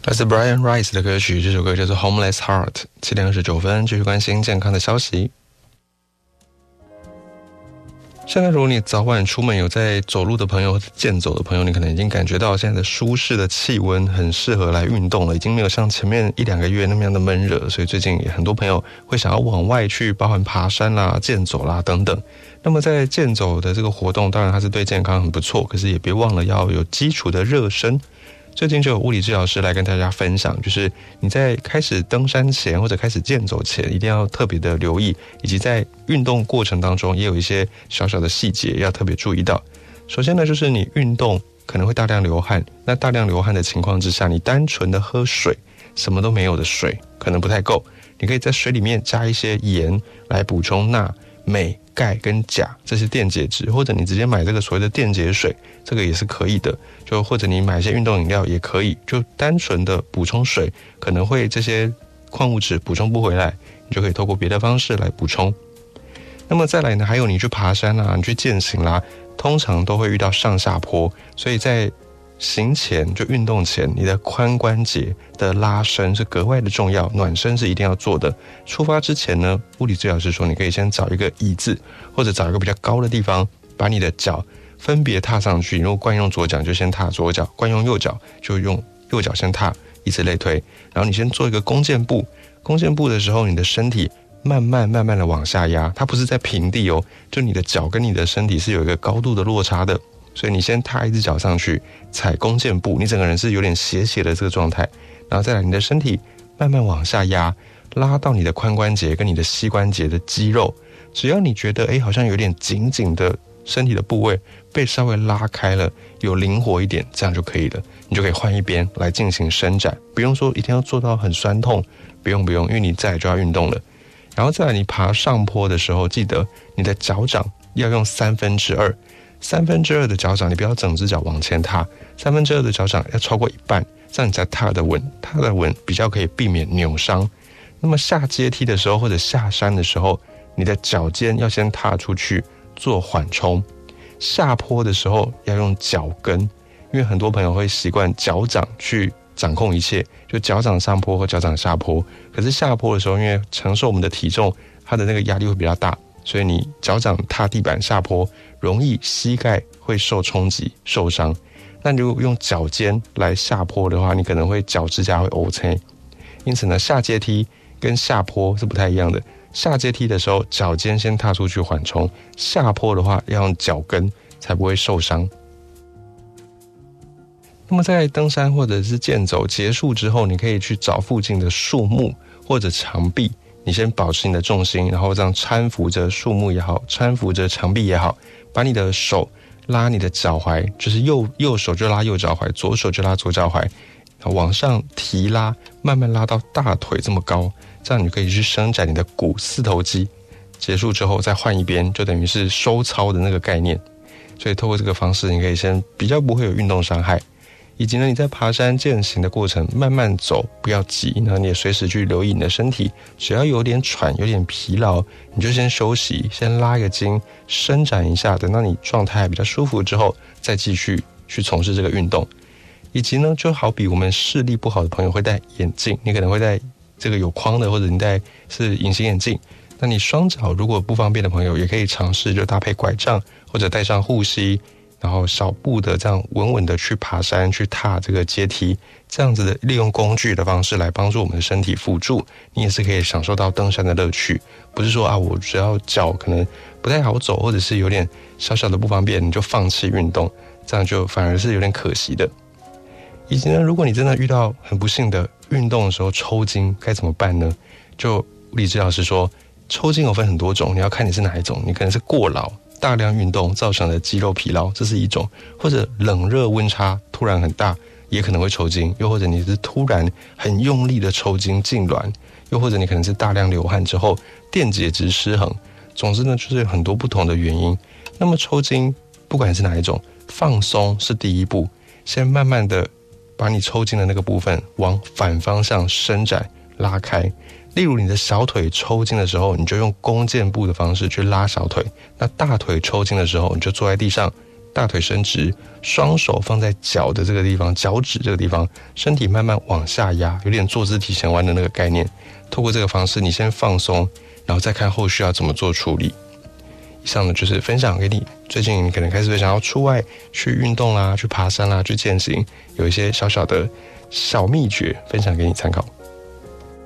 来自 Brian Rice 的歌曲，这首歌叫做 Homeless Heart。 7点29分，继续关心健康的消息。现在如果你早晚出门有在走路的朋友或者健走的朋友，你可能已经感觉到现在的舒适的气温很适合来运动了，已经没有像前面1-2个月那么样的闷热，所以最近也很多朋友会想要往外去，包含爬山啦、健走啦等等。那么在健走的这个活动，当然它是对健康很不错，可是也别忘了要有基础的热身。最近就有物理治疗师来跟大家分享，就是你在开始登山前或者开始健走前，一定要特别的留意，以及在运动过程当中也有一些小小的细节要特别注意到。首先呢，就是你运动可能会大量流汗，那大量流汗的情况之下，你单纯的喝水，什么都没有的水可能不太够，你可以在水里面加一些盐来补充钠、镁、钙跟钾这些电解质，或者你直接买这个所谓的电解水，这个也是可以的。就或者你买一些运动饮料也可以，就单纯的补充水，可能会这些矿物质补充不回来，你就可以透过别的方式来补充。那么再来呢，还有你去爬山啊，你去健行啦，通常都会遇到上下坡，所以在行前就运动前，你的髋关节的拉伸是格外的重要，暖身是一定要做的。出发之前呢，物理治疗师说你可以先找一个椅子，或者找一个比较高的地方，把你的脚分别踏上去。如果惯用左脚就先踏左脚，惯用右脚就用右脚先踏，以此类推。然后你先做一个弓箭步，弓箭步的时候，你的身体慢慢的往下压，它不是在平地哦，就你的脚跟你的身体是有一个高度的落差的。所以你先踏一只脚上去，踩弓箭步，你整个人是有点斜斜的这个状态，然后再来你的身体慢慢往下压，拉到你的髋关节跟你的膝关节的肌肉，只要你觉得好像有点紧紧的身体的部位被稍微拉开了，有灵活一点，这样就可以了，你就可以换一边来进行伸展，不用说一定要做到很酸痛，不用，因为你再来就要运动了。然后再来你爬上坡的时候，记得你的脚掌要用2/3的脚掌，你不要整只脚往前踏，2/3的脚掌要超过一半，这样你才踏得稳比较可以避免扭伤。那么下阶梯的时候或者下山的时候，你的脚尖要先踏出去做缓冲，下坡的时候要用脚跟，因为很多朋友会习惯脚掌去掌控一切，就脚掌上坡或脚掌下坡，可是下坡的时候，因为承受我们的体重，它的那个压力会比较大，所以你脚掌踏地板下坡，容易膝盖会受冲击受伤。那如果用脚尖来下坡的话，你可能会脚趾甲会 OK。 因此呢，下阶梯跟下坡是不太一样的，下阶梯的时候脚尖先踏出去缓冲，下坡的话要用脚跟才不会受伤。那么在登山或者是健走结束之后，你可以去找附近的树木或者墙壁，你先保持你的重心，然后这样搀扶着树木也好，搀扶着墙壁也好，把你的手拉你的脚踝，就是右手就拉右脚踝，左手就拉左脚踝，往上提拉，慢慢拉到大腿这么高，这样你可以去伸展你的股四头肌。结束之后再换一边，就等于是收操的那个概念。所以透过这个方式，你可以先比较不会有运动伤害。以及呢，你在爬山健行的过程慢慢走，不要急，然后你也随时去留意你的身体，只要有点喘有点疲劳，你就先休息，先拉个筋伸展一下，等到你状态比较舒服之后再继续去从事这个运动。以及呢，就好比我们视力不好的朋友会戴眼镜，你可能会戴这个有框的，或者你戴是隐形眼镜，那你双脚如果不方便的朋友也可以尝试就搭配拐杖或者带上护膝，然后少步的这样稳稳的去爬山，去踏这个阶梯，这样子的利用工具的方式来帮助我们的身体辅助，你也是可以享受到登山的乐趣。不是说我只要脚可能不太好走，或者是有点小小的不方便你就放弃运动，这样就反而是有点可惜的。以及呢，如果你真的遇到很不幸的运动的时候抽筋该怎么办呢？就物理治疗师说，抽筋有分很多种，你要看你是哪一种，你可能是过劳大量运动造成的肌肉疲劳，这是一种，或者冷热温差突然很大也可能会抽筋，又或者你是突然很用力的抽筋痉挛，又或者你可能是大量流汗之后电解质失衡，总之呢就是很多不同的原因。那么抽筋不管是哪一种，放松是第一步，先慢慢的把你抽筋的那个部分往反方向伸展拉开。例如你的小腿抽筋的时候，你就用弓箭步的方式去拉小腿，那大腿抽筋的时候，你就坐在地上大腿伸直，双手放在脚的这个地方，脚趾这个地方，身体慢慢往下压，有点坐姿体前弯的那个概念。透过这个方式，你先放松，然后再看后续要怎么做处理。以上呢就是分享给你，最近你可能开始会想要出外去运动啦，去爬山啦，去健行，有一些小小的小秘诀分享给你参考。